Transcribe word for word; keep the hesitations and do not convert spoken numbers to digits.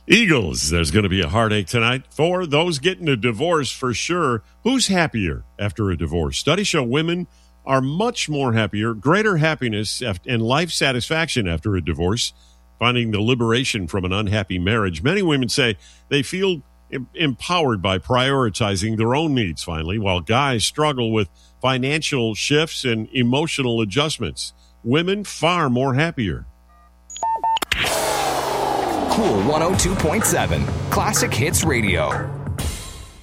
Eagles, there's going to be a heartache tonight for those getting a divorce for sure. Who's happier after a divorce? Studies show women are much more happier, greater happiness and life satisfaction after a divorce, finding the liberation from an unhappy marriage. Many women say they feel em- empowered by prioritizing their own needs finally, while guys struggle with financial shifts and emotional adjustments. Women far more happier. Cool one oh two point seven, Classic Hits Radio.